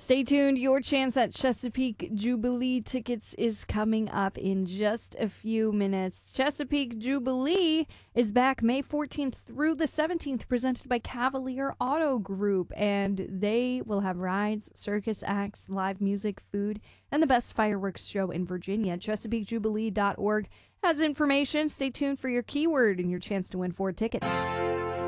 Stay tuned. Your chance at Chesapeake Jubilee tickets is coming up in just a few minutes. Chesapeake Jubilee is back May 14th through the 17th, presented by Cavalier Auto Group, and they will have rides, circus acts, live music, food, and the best fireworks show in Virginia. ChesapeakeJubilee.org has information. Stay tuned for your keyword and your chance to win 4 tickets.